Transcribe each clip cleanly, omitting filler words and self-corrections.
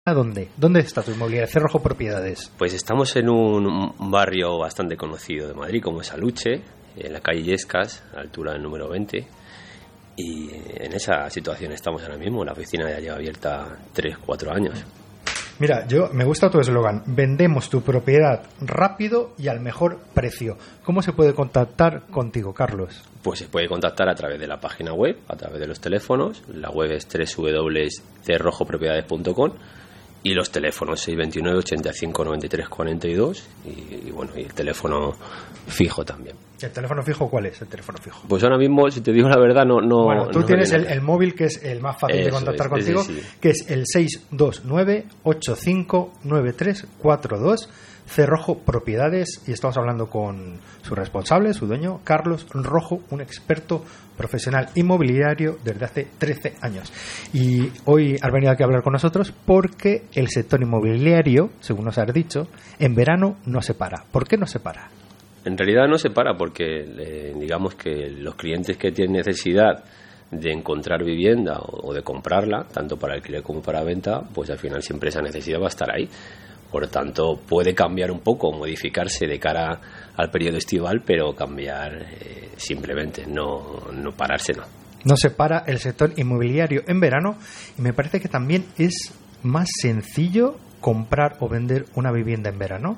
¿A dónde? ¿Dónde está tu inmobiliaria? Cerrojo Propiedades. Pues estamos en un barrio bastante conocido de Madrid, como es Aluche, en la calle Illescas, a la altura del número 20. Y en esa situación estamos ahora mismo. La oficina ya lleva abierta 3-4 años. Mira, me gusta tu eslogan. Vendemos tu propiedad rápido y al mejor precio. ¿Cómo se puede contactar contigo, Carlos? Pues se puede contactar a través de la página web, a través de los teléfonos. La web es www.cerrojopropiedades.com y los teléfonos 629 85 93 42 y bueno, y el teléfono fijo también. ¿El teléfono fijo cuál es? El teléfono fijo. Pues ahora mismo, si te digo la verdad, no. Bueno, tú no tienes el móvil, que es el más fácil de contactar contigo, sí. Que es el 629 85 93 42, Cerrojo Propiedades, y estamos hablando con su responsable, su dueño, Carlos Rojo, un experto profesional inmobiliario desde hace 13 años. Y hoy has venido aquí a hablar con nosotros porque el sector inmobiliario, según nos has dicho, en verano no se para. ¿Por qué no se para? En realidad no se para porque digamos que los clientes que tienen necesidad de encontrar vivienda o de comprarla, tanto para alquiler como para venta, pues al final siempre esa necesidad va a estar ahí. Por lo tanto, puede cambiar un poco, modificarse de cara al periodo estival, pero cambiar simplemente, no pararse, no. No se para el sector inmobiliario en verano, y me parece que también es más sencillo comprar o vender una vivienda en verano.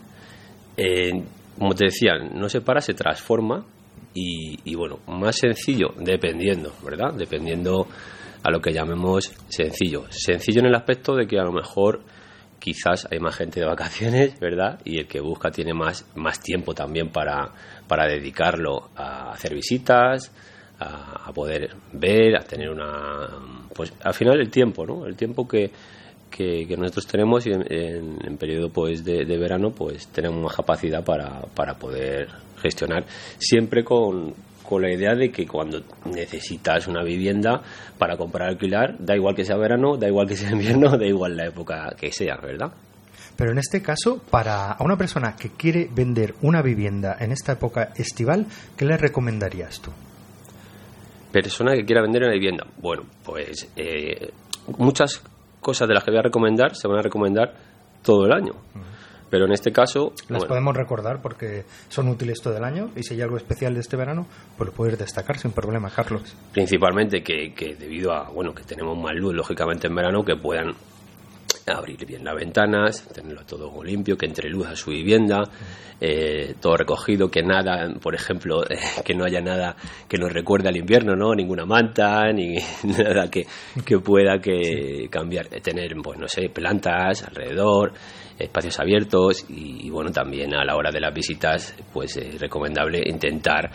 Como te decía, no se para, se transforma y bueno, más sencillo dependiendo, ¿verdad? Dependiendo a lo que llamemos sencillo. Sencillo en el aspecto de que a lo mejor quizás hay más gente de vacaciones, ¿verdad? Y el que busca tiene más tiempo también para dedicarlo a hacer visitas, a poder ver, a tener pues al final el tiempo, ¿no? El tiempo que nosotros tenemos, y en periodo pues de verano pues tenemos más capacidad para poder gestionar, siempre con la idea de que cuando necesitas una vivienda para comprar o alquilar, da igual que sea verano, da igual que sea invierno, da igual la época que sea, ¿verdad? Pero en este caso, a una persona que quiere vender una vivienda en esta época estival, ¿qué le recomendarías tú? Persona que quiera vender una vivienda, bueno, pues muchas cosas de las que voy a recomendar se van a recomendar todo el año. Pero en este caso... Las podemos recordar porque son útiles todo el año, y si hay algo especial de este verano, pues lo puedes destacar sin problema, Carlos. Principalmente que debido a que tenemos más luz, lógicamente en verano, que puedan abrir bien las ventanas, tenerlo todo limpio, que entre luz a su vivienda, todo recogido, que nada, por ejemplo, que no haya nada que nos recuerde al invierno, ¿no? Ninguna manta, ni nada que pueda cambiar, tener, pues no sé, plantas alrededor, espacios abiertos y bueno, también a la hora de las visitas pues es recomendable intentar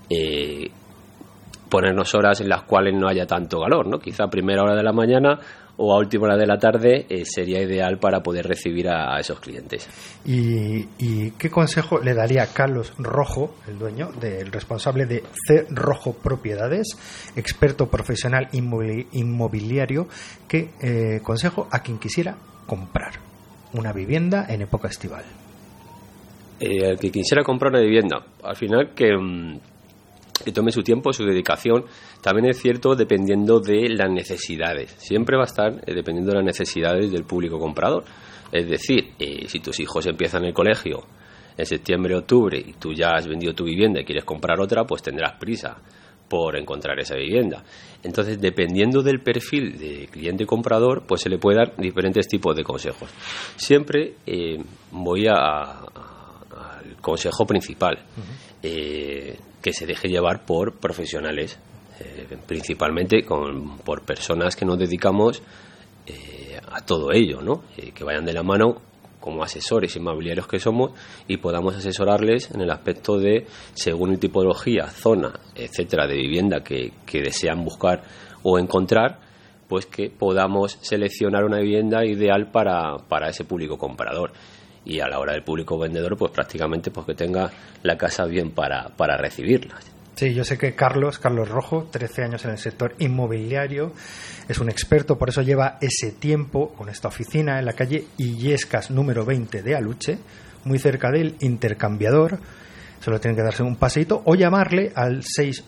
ponernos horas en las cuales no haya tanto calor, ¿no? Quizá a primera hora de la mañana o a última hora de la tarde sería ideal para poder recibir a esos clientes. ¿Y qué consejo le daría Carlos Rojo, el dueño, el responsable de Cerrojo Propiedades, experto profesional inmobiliario, qué consejo a quien quisiera comprar una vivienda en época estival? El que quisiera comprar una vivienda, al final que tome su tiempo, su dedicación. También es cierto, dependiendo de las necesidades. Siempre va a estar dependiendo de las necesidades del público comprador. Es decir, si tus hijos empiezan el colegio en septiembre, octubre, y tú ya has vendido tu vivienda y quieres comprar otra, pues tendrás prisa por encontrar esa vivienda. Entonces, dependiendo del perfil de cliente comprador, pues se le puede dar diferentes tipos de consejos. Siempre voy al consejo principal, que se deje llevar por profesionales, principalmente por personas que nos dedicamos a todo ello, ¿no? Que vayan de la mano como asesores inmobiliarios que somos y podamos asesorarles en el aspecto de, según el tipología, zona, etcétera, de vivienda que desean buscar o encontrar, pues que podamos seleccionar una vivienda ideal para ese público comprador. Y a la hora del público vendedor, pues prácticamente pues que tenga la casa bien para recibirla. Sí, yo sé que Carlos Rojo, 13 años en el sector inmobiliario, es un experto, por eso lleva ese tiempo con esta oficina en la calle Illescas número 20 de Aluche, muy cerca del intercambiador, Solo tienen que darse un paseíto o llamarle al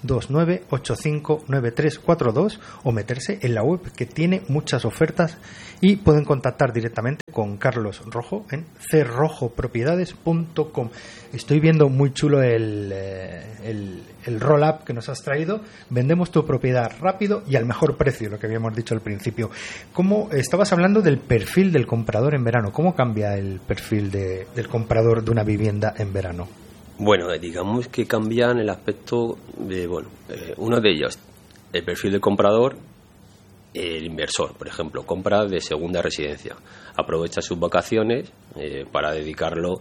629-859342 o meterse en la web, que tiene muchas ofertas, y pueden contactar directamente con Carlos Rojo en crrojopropiedades.com. Estoy viendo muy chulo el roll-up que nos has traído. Vendemos tu propiedad rápido y al mejor precio, lo que habíamos dicho al principio. ¿Cómo estabas hablando del perfil del comprador en verano? ¿Cómo cambia el perfil del comprador de una vivienda en verano? Bueno, digamos que cambian el aspecto de, uno de ellos, el perfil del comprador. El inversor, por ejemplo, compra de segunda residencia, aprovecha sus vacaciones para dedicarlo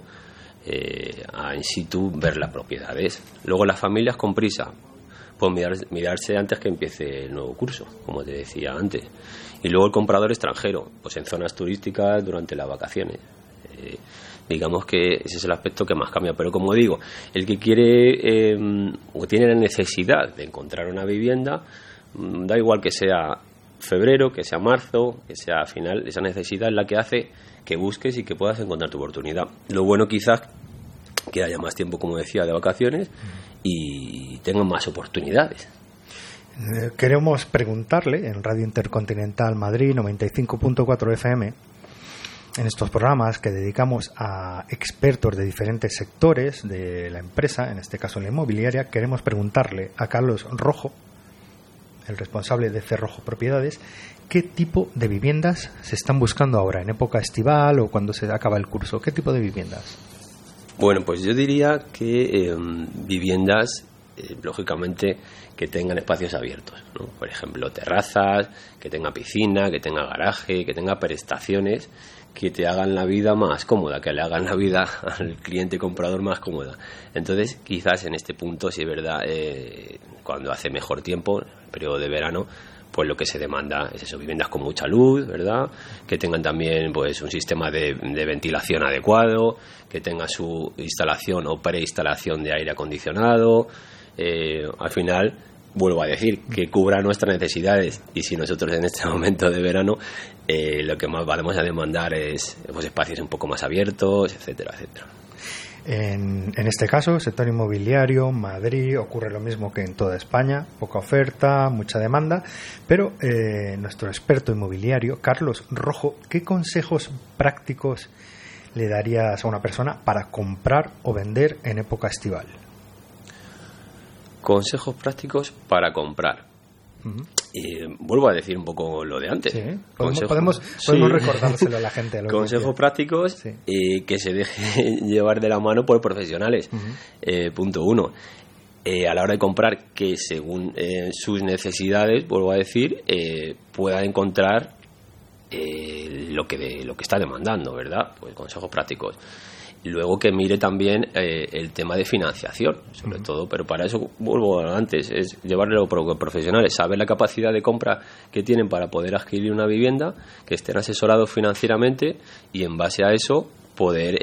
a in situ ver las propiedades. Luego las familias con prisa, pues mirarse antes que empiece el nuevo curso, como te decía antes. Y luego el comprador extranjero, pues en zonas turísticas durante las vacaciones. Digamos que ese es el aspecto que más cambia, pero como digo, el que quiere o tiene la necesidad de encontrar una vivienda, da igual que sea febrero, que sea marzo, que sea final, esa necesidad es la que hace que busques y que puedas encontrar tu oportunidad. Lo bueno quizás que haya más tiempo, como decía, de vacaciones y tengan más oportunidades. Queremos preguntarle en Radio Intercontinental Madrid 95.4 FM, en estos programas que dedicamos a expertos de diferentes sectores de la empresa, en este caso en la inmobiliaria, queremos preguntarle a Carlos Rojo, el responsable de Cerrojo Propiedades, ¿qué tipo de viviendas se están buscando ahora, en época estival o cuando se acaba el curso? ¿Qué tipo de viviendas? Bueno, pues yo diría que viviendas, lógicamente, que tengan espacios abiertos, ¿no? Por ejemplo, terrazas, que tenga piscina, que tenga garaje, que tenga prestaciones que te hagan la vida más cómoda, que le hagan la vida al cliente comprador más cómoda. Entonces, quizás en este punto, si es verdad, cuando hace mejor tiempo, el periodo de verano, pues lo que se demanda es eso, viviendas con mucha luz, ¿verdad? Que tengan también pues un sistema de ventilación adecuado, que tenga su instalación o preinstalación de aire acondicionado. Al final, vuelvo a decir, que cubra nuestras necesidades, y si nosotros en este momento de verano lo que más vamos a demandar es pues espacios un poco más abiertos, etcétera, etcétera. En este caso, sector inmobiliario, Madrid, ocurre lo mismo que en toda España, poca oferta, mucha demanda, pero nuestro experto inmobiliario, Carlos Rojo, ¿qué consejos prácticos le darías a una persona para comprar o vender en época estival? Consejos prácticos para comprar. Uh-huh. Vuelvo a decir un poco lo de antes. Sí, podemos recordárselo a la gente. Consejos prácticos, sí. Que se deje llevar de la mano por profesionales. Uh-huh. Punto 1. A la hora de comprar, que según sus necesidades, vuelvo a decir, pueda encontrar lo que está demandando, ¿verdad? Pues consejos prácticos. Luego que mire también el tema de financiación, sobre todo, pero para eso, vuelvo antes, es llevarlo por profesionales, saber la capacidad de compra que tienen para poder adquirir una vivienda, que estén asesorados financieramente y en base a eso poder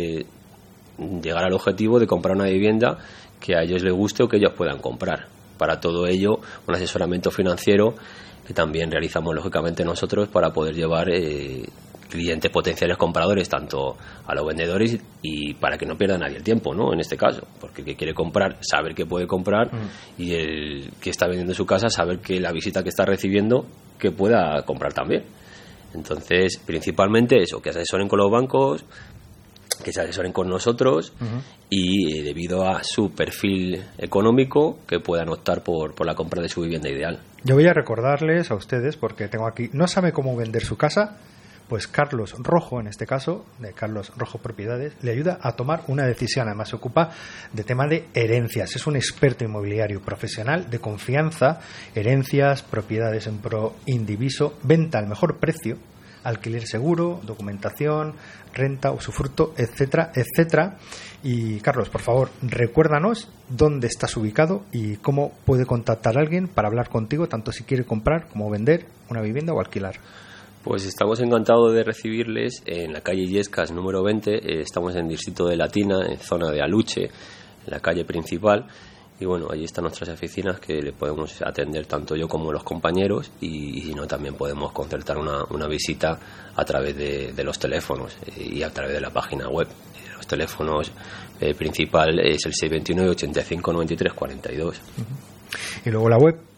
llegar al objetivo de comprar una vivienda que a ellos les guste o que ellos puedan comprar. Para todo ello, un asesoramiento financiero que también realizamos lógicamente nosotros para poder llevar clientes potenciales compradores tanto a los vendedores y para que no pierda nadie el tiempo, ¿no? En este caso, porque el que quiere comprar saber que puede comprar y el que está vendiendo su casa saber que la visita que está recibiendo que pueda comprar también. Entonces, principalmente eso, que se asesoren con los bancos, que se asesoren con nosotros y debido a su perfil económico que puedan optar por la compra de su vivienda ideal. Yo voy a recordarles a ustedes, porque tengo aquí, no sabe cómo vender su casa. Pues Carlos Rojo, en este caso, de Carlos Rojo Propiedades, le ayuda a tomar una decisión. Además, se ocupa de tema de herencias. Es un experto inmobiliario profesional de confianza, herencias, propiedades en pro indiviso, venta al mejor precio, alquiler seguro, documentación, renta, usufructo, etcétera, etcétera. Y Carlos, por favor, recuérdanos dónde estás ubicado y cómo puede contactar a alguien para hablar contigo, tanto si quiere comprar como vender una vivienda o alquilar. Pues estamos encantados de recibirles en la calle Illescas número 20, estamos en el distrito de Latina, en zona de Aluche, en la calle principal, y bueno, allí están nuestras oficinas que le podemos atender tanto yo como los compañeros y si no también podemos concertar una visita a través de los teléfonos y a través de la página web. los teléfonos principal es el 629 85 93 42. Y luego la web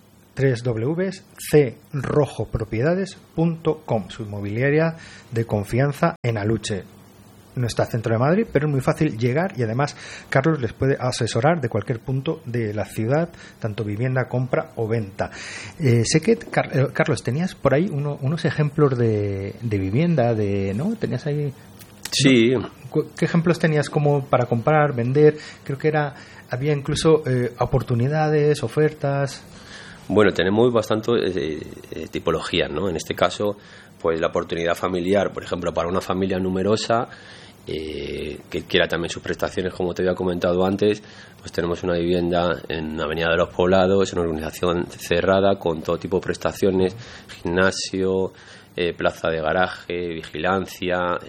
www.crrojopropiedades.com, su inmobiliaria de confianza en Aluche. No está centro de Madrid, pero es muy fácil llegar y además Carlos les puede asesorar de cualquier punto de la ciudad, tanto vivienda, compra o venta. Sé que, Carlos, tenías por ahí unos ejemplos de vivienda, ¿no? ¿Tenías ahí? Sí. ¿No? ¿Qué ejemplos tenías como para comprar, vender? Creo que había incluso oportunidades, ofertas. Bueno, tenemos bastante tipologías, ¿no? En este caso, pues la oportunidad familiar, por ejemplo, para una familia numerosa que quiera también sus prestaciones, como te había comentado antes, pues tenemos una vivienda en Avenida de los Poblados, en una organización cerrada con todo tipo de prestaciones, gimnasio, plaza de garaje, vigilancia,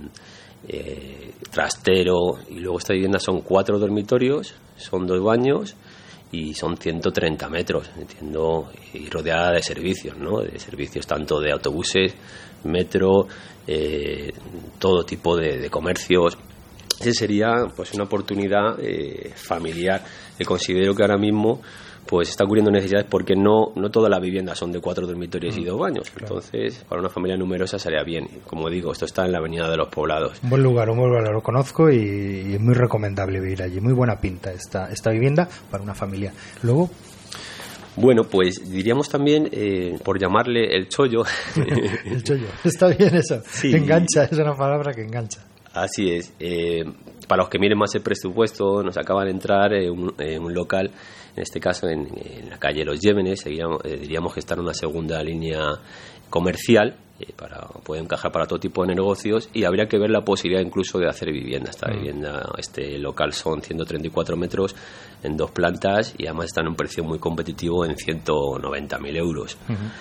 trastero, y luego esta vivienda son 4 dormitorios, son 2 baños y son 130 metros, entiendo, y rodeada de servicios, ¿no? De servicios tanto de autobuses, metro, todo tipo de comercios. Ese sería pues una oportunidad familiar que considero que ahora mismo pues está cubriendo necesidades, porque no todas las viviendas son de 4 dormitorios y 2 baños. Claro. Entonces, para una familia numerosa sería bien. Como digo, esto está en la Avenida de los Poblados. Un buen lugar, lo conozco y es muy recomendable vivir allí. Muy buena pinta esta vivienda para una familia. Luego, bueno, pues diríamos también, por llamarle el chollo. El chollo, está bien eso. Sí. Engancha, es una palabra que engancha. Así es. Para los que miren más el presupuesto, nos acaban de entrar en un local, en este caso en la calle Los Llévenes. Diríamos que está en una segunda línea comercial, puede encajar para todo tipo de negocios, y habría que ver la posibilidad incluso de hacer vivienda. Este local son 134 metros en 2 plantas y además está en un precio muy competitivo en 190.000 euros.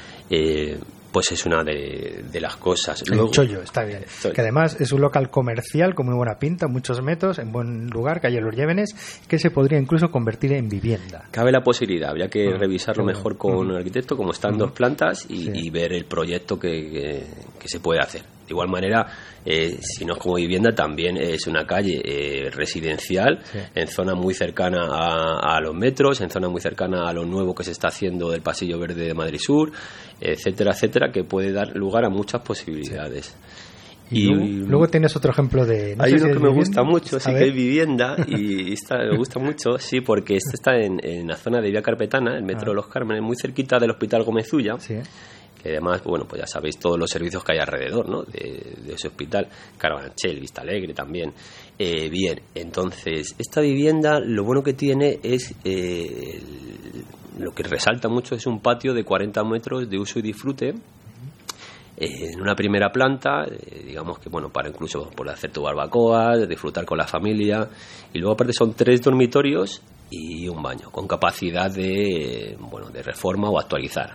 Pues es una de las cosas. Luego, el chollo, está bien. Que además es un local comercial con muy buena pinta, muchos metros, en buen lugar, calle Los Llévenes, que se podría incluso convertir en vivienda. Cabe la posibilidad, habría que revisarlo mejor con el arquitecto, como está en 2 plantas, y ver el proyecto que se puede hacer. De igual manera, si no es como vivienda, también es una calle residencial, en zona muy cercana a los metros, en zona muy cercana a lo nuevo que se está haciendo del Pasillo Verde de Madrid Sur, etcétera, etcétera, que puede dar lugar a muchas posibilidades. Y luego tienes otro ejemplo de... Hay uno que me gusta mucho, sí, que es vivienda, y me gusta mucho, sí, porque este está en la zona de Vía Carpetana, el metro de Los Cármenes, muy cerquita del Hospital Gómez Ulla. Sí. Que además, bueno, pues ya sabéis todos los servicios que hay alrededor, ¿no? de ese hospital, Carabanchel, Vista Alegre también. Bien, entonces, esta vivienda lo bueno que tiene es, lo que resalta mucho es un patio de 40 metros de uso y disfrute, en una primera planta, digamos que, bueno, para incluso poder hacer tu barbacoa, disfrutar con la familia, y luego aparte son 3 dormitorios y un baño, con capacidad de reforma o actualizar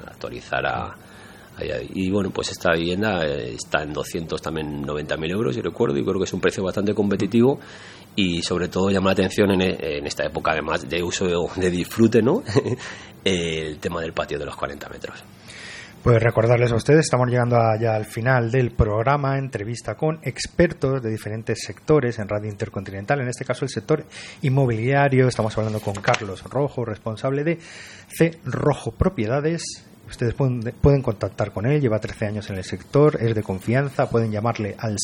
y bueno, pues esta vivienda está en 290.000 euros, yo recuerdo, y creo que es un precio bastante competitivo, y sobre todo llama la atención en esta época, además de uso de disfrute, ¿no? El tema del patio de los 40 metros. Pues recordarles a ustedes, estamos llegando ya al final del programa, entrevista con expertos de diferentes sectores en Radio Intercontinental, en este caso el sector inmobiliario. Estamos hablando con Carlos Rojo, responsable de C-Rojo Propiedades. Ustedes pueden contactar con él, lleva 13 años en el sector, es de confianza, pueden llamarle al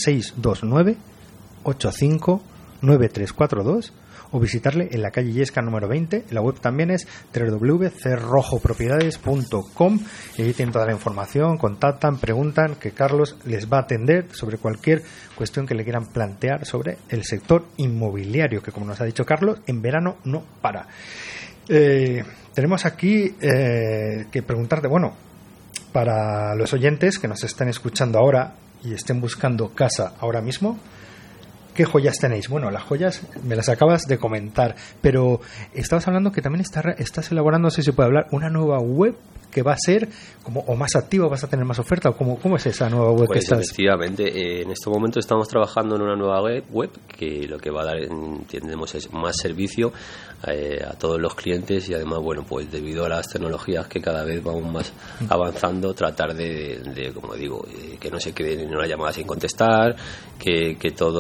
629-85-9342 o visitarle en la calle Illescas número 20. La web también es www.crrojopropiedades.com, y allí tienen toda la información, contactan, preguntan, que Carlos les va a atender sobre cualquier cuestión que le quieran plantear sobre el sector inmobiliario, que como nos ha dicho Carlos, en verano no para. Tenemos aquí que preguntarte, bueno, para los oyentes que nos están escuchando ahora y estén buscando casa ahora mismo, ¿qué joyas tenéis? Bueno, las joyas me las acabas de comentar, pero estabas hablando que también estás elaborando, no sé si se puede hablar, una nueva web que va a ser como o más activa, vas a tener más oferta, o cómo es esa nueva web, pues que estás? Efectivamente, en este momento estamos trabajando en una nueva web que lo que va a dar, entendemos, es más servicio a todos los clientes, y además, bueno, pues debido a las tecnologías que cada vez vamos más avanzando, tratar de como digo, que no se quede una llamada sin contestar, que todo, que haya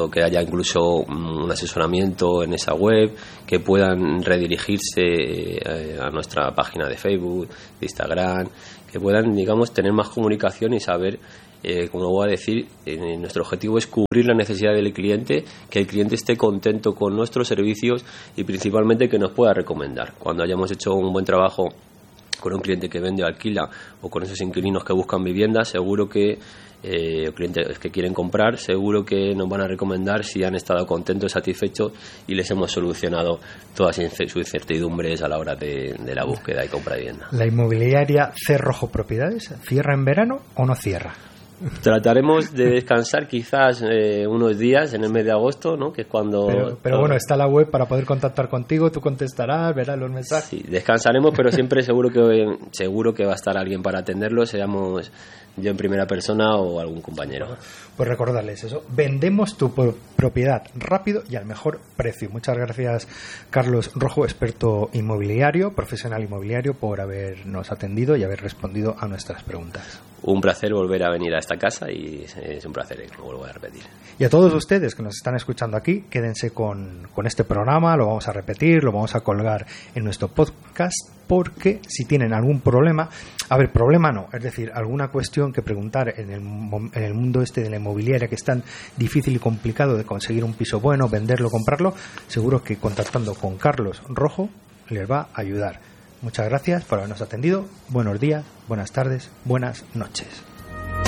incluso un asesoramiento en esa web, que puedan redirigirse a nuestra página de Facebook, de Instagram, que puedan, digamos, tener más comunicación y saber, como voy a decir, nuestro objetivo es cubrir la necesidad del cliente, que el cliente esté contento con nuestros servicios y principalmente que nos pueda recomendar. Cuando hayamos hecho un buen trabajo con un cliente que vende o alquila, o con esos inquilinos que buscan vivienda, seguro que clientes que quieren comprar, seguro que nos van a recomendar si han estado contentos, satisfechos y les hemos solucionado todas sus incertidumbres a la hora de la búsqueda y compra de vivienda. ¿La inmobiliaria Cerrojo Propiedades cierra en verano o no cierra? Trataremos de descansar quizás unos días en el mes de agosto, ¿no? Que es cuando... Pero bueno, está la web para poder contactar contigo, tú contestarás, verás los mensajes. Sí, descansaremos, pero siempre seguro que va a estar alguien para atenderlo, seamos yo en primera persona o algún compañero. Pues recordarles eso, vendemos tu propiedad rápido y al mejor precio. Muchas gracias, Carlos Rojo, experto inmobiliario, profesional inmobiliario, por habernos atendido y haber respondido a nuestras preguntas. Un placer volver a venir a esta casa y es un placer, lo vuelvo a repetir. Y a todos ustedes que nos están escuchando aquí, quédense con este programa, lo vamos a repetir, lo vamos a colgar en nuestro podcast, porque si tienen algún problema, problema no, es decir, alguna cuestión que preguntar en el mundo este de la inmobiliaria, que es tan difícil y complicado de conseguir un piso bueno, venderlo, comprarlo, seguro que contactando con Carlos Rojo les va a ayudar. Muchas gracias por habernos atendido. Buenos días, buenas tardes, buenas noches.